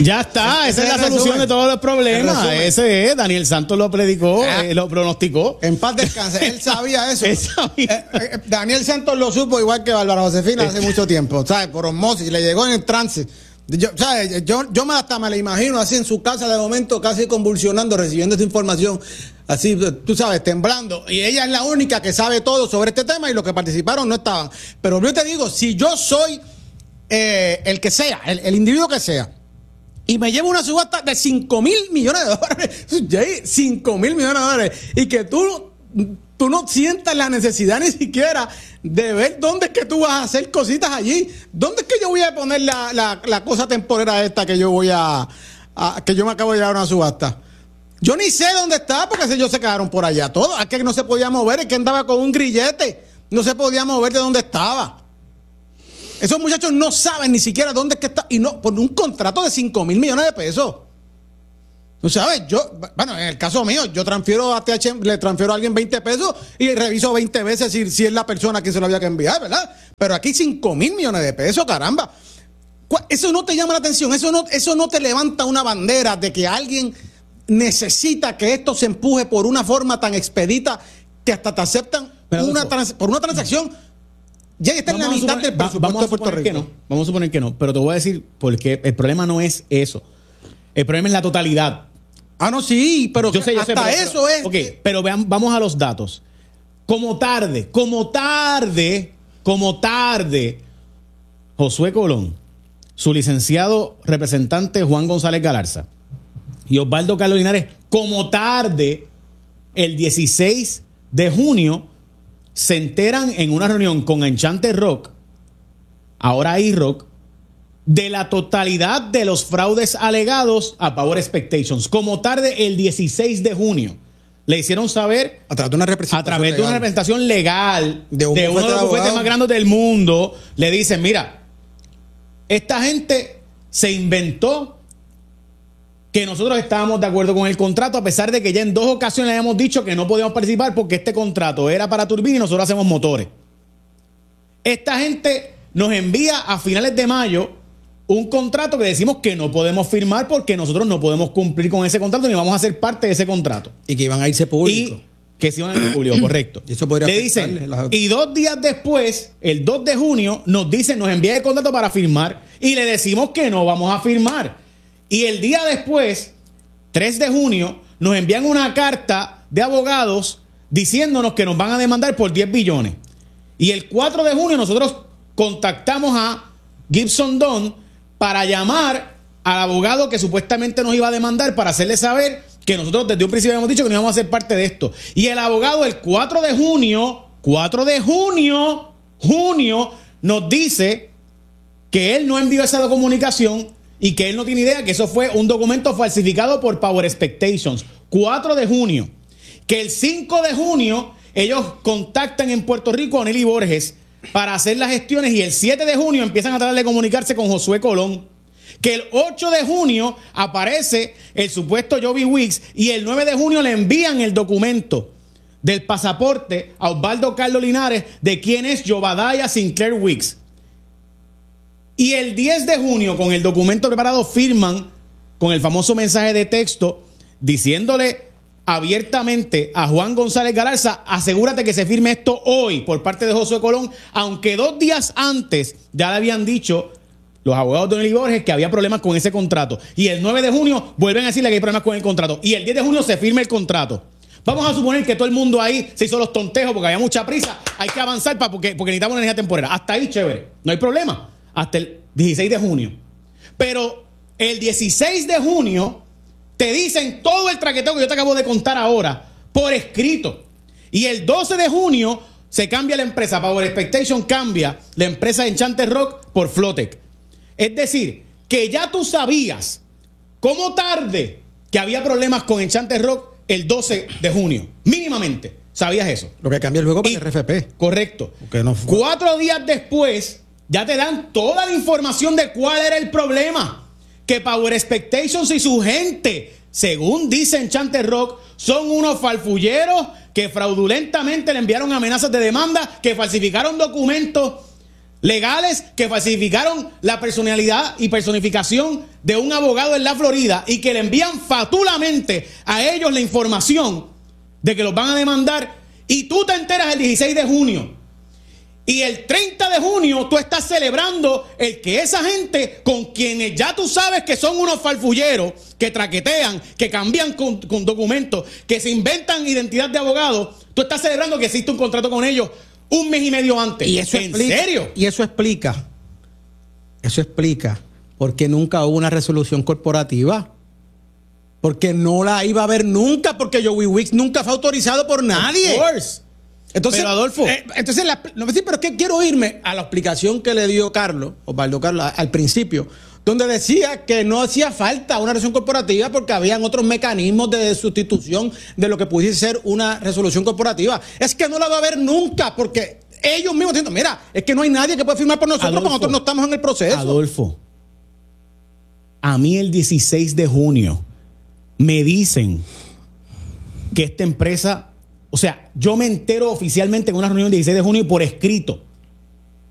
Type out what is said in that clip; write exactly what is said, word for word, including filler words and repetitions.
Ya está, esa es la solución de todos los problemas. Ese es, Daniel Santos lo predicó, ah, eh, lo pronosticó. En paz descanse, él sabía eso. Él sabía. Eh, eh, Daniel Santos lo supo igual que Bárbara Josefina hace mucho tiempo, ¿sabes? Por osmosis, le llegó en el trance. Yo, ¿sabes? yo, yo me hasta me la imagino así en su casa de momento, casi convulsionando, recibiendo esa información, así, tú sabes, temblando. Y ella es la única que sabe todo sobre este tema y los que participaron no estaban. Pero yo te digo, si yo soy eh, el que sea, el, el individuo que sea, y me llevo una subasta de cinco mil millones de dólares, cinco mil millones de dólares, y que tú, tú no sientas la necesidad ni siquiera de ver dónde es que tú vas a hacer cositas allí, dónde es que yo voy a poner la, la, la cosa temporera esta que yo voy a, a, que yo me acabo de llevar a una subasta. Yo ni sé dónde está, porque ellos se quedaron por allá todos, es que no se podía mover, es que andaba con un grillete, no se podía mover de dónde estaba. Esos muchachos no saben ni siquiera dónde es que está, y no, por un contrato de cinco mil millones de pesos. ¿Tú sabes? Yo, bueno, en el caso mío, yo transfiero a T H M, le transfiero a alguien veinte pesos y reviso veinte veces si, si es la persona que se lo había que enviar, ¿verdad? Pero aquí cinco mil millones de pesos, caramba. Eso no te llama la atención, eso no, eso no te levanta una bandera de que alguien necesita que esto se empuje por una forma tan expedita que hasta te aceptan una trans, por una transacción. Ya está en la mitad del presupuesto vamos a suponer que no, vamos a suponer que no, pero te voy a decir porque el problema no es eso. El problema es la totalidad. Ah, no, sí, pero yo sé, yo hasta sé, pero, eso es. Ok, que... pero vean, vamos a los datos. Como tarde, como tarde, como tarde, Josué Colón, su licenciado representante Juan González Galarza y Osvaldo Carlos Linares, como tarde, el dieciséis de junio, se enteran en una reunión con Enchanted Rock, ahora iRock, de la totalidad de los fraudes alegados a Power Expectations. Como tarde el dieciséis de junio. Le hicieron saber a través de una representación, a través de una representación legal de, un de uno de los bufetes más grandes del mundo. Le dicen, mira, esta gente se inventó que nosotros estábamos de acuerdo con el contrato, a pesar de que ya en dos ocasiones le habíamos dicho que no podíamos participar porque este contrato era para turbina y nosotros hacemos motores. Esta gente nos envía a finales de mayo un contrato que decimos que no podemos firmar porque nosotros no podemos cumplir con ese contrato ni vamos a ser parte de ese contrato. Y que iban a irse público. Y que se iban a irse público, correcto. Y eso podría Le dicen, la... y dos días después, el dos de junio, nos dicen, nos envía el contrato para firmar y le decimos que no vamos a firmar. Y el día después, tres de junio, nos envían una carta de abogados diciéndonos que nos van a demandar por diez billones. Y el cuatro de junio nosotros contactamos a Gibson Dunn para llamar al abogado que supuestamente nos iba a demandar para hacerle saber que nosotros desde un principio habíamos dicho que no íbamos a ser parte de esto. Y el abogado el cuatro de junio, cuatro de junio, junio, nos dice que él no envió esa comunicación y que él no tiene idea que eso fue un documento falsificado por Power Expectations. cuatro de junio. Que el cinco de junio ellos contactan en Puerto Rico a Nelly Borges para hacer las gestiones y el siete de junio empiezan a tratar de comunicarse con Josué Colón. Que el ocho de junio aparece el supuesto Joby Wicks y el nueve de junio le envían el documento del pasaporte a Osvaldo Carlos Linares de quién es Jobadiah Sinclair Wicks. Y el diez de junio, con el documento preparado, firman con el famoso mensaje de texto diciéndole abiertamente a Juan González Galarza, asegúrate que se firme esto hoy por parte de Josué Colón, aunque dos días antes ya le habían dicho los abogados de Nelly Borges que había problemas con ese contrato. Y el nueve de junio vuelven a decirle que hay problemas con el contrato. Y el diez de junio se firma el contrato. Vamos a suponer que todo el mundo ahí se hizo los tontejos porque había mucha prisa. Hay que avanzar para porque, porque necesitamos una energía temporera. Hasta ahí, chévere. No hay problema. Hasta el dieciséis de junio. Pero el dieciséis de junio te dicen todo el traqueteo que yo te acabo de contar ahora por escrito. Y el doce de junio se cambia la empresa. Power Expectation cambia la empresa Enchanted Rock por Flotec. Es decir, que ya tú sabías cómo tarde que había problemas con Enchanted Rock el doce de junio. Mínimamente sabías eso. Lo que cambia luego para el R F P. Correcto. No fue... Cuatro días después ya te dan toda la información de cuál era el problema. Que Power Expectations y su gente, según dice Enchanted Rock, son unos farfulleros que fraudulentamente le enviaron amenazas de demanda, que falsificaron documentos legales que falsificaron la personalidad y personificación de un abogado en la Florida y que le envían fatulamente a ellos la información de que los van a demandar, y tú te enteras el dieciséis de junio y el treinta de junio tú estás celebrando el que esa gente con quienes ya tú sabes que son unos farfulleros, que traquetean, que cambian con, con documentos, que se inventan identidad de abogado, tú estás celebrando que existe un contrato con ellos un mes y medio antes. Y eso ¿En explica, serio? Y eso explica, eso explica por qué nunca hubo una resolución corporativa. Porque no la iba a haber nunca, porque Joey Wicks nunca fue autorizado por nadie. Of course. Entonces, pero Adolfo, eh, entonces la, no, sí, pero es que quiero irme a la explicación que le dio Carlos, Osvaldo Carlos, al principio, donde decía que no hacía falta una resolución corporativa porque habían otros mecanismos de sustitución de lo que pudiese ser una resolución corporativa. Es que no la va a haber nunca, porque ellos mismos diciendo, mira, es que no hay nadie que pueda firmar por nosotros, Adolfo, porque nosotros no estamos en el proceso. Adolfo, a mí el dieciséis de junio me dicen que esta empresa, o sea, yo me entero oficialmente en una reunión del dieciséis de junio por escrito